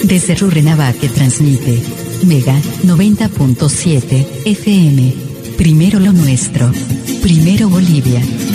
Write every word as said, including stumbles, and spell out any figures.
Desde Rurrenabaque que transmite Mega noventa punto siete F M. Primero lo nuestro. Primero Bolivia.